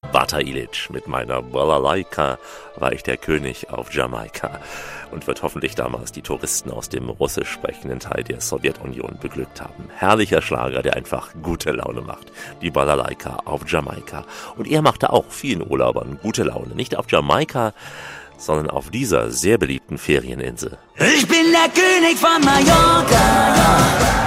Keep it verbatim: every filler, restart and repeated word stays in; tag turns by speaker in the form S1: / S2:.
S1: Bata Ilic mit meiner Balalaika war ich der König auf Jamaika und wird hoffentlich damals die Touristen aus dem russisch sprechenden Teil der Sowjetunion beglückt haben. Herrlicher Schlager, der einfach gute Laune macht. Die Balalaika auf Jamaika. Und er machte auch vielen Urlaubern gute Laune. Nicht auf Jamaika, sondern auf dieser sehr beliebten Ferieninsel.
S2: Ich bin der König von Mallorca.